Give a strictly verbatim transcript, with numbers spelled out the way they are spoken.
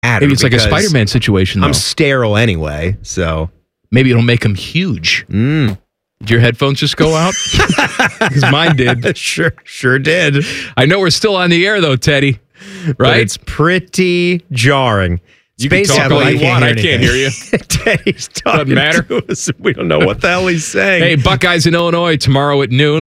matter. Maybe it's like a because Spider-Man situation, though. I'm sterile anyway, so maybe it'll make them huge. Mm. Did your headphones just go out? Because mine did. Sure, sure did. I know we're still on the air, though, Teddy. Right? But it's pretty jarring. You can Space talk all Heavily- you want. I can't hear you. Teddy's talking matter. to us. We don't know what the hell he's saying. Hey, Buckeyes in Illinois tomorrow at noon.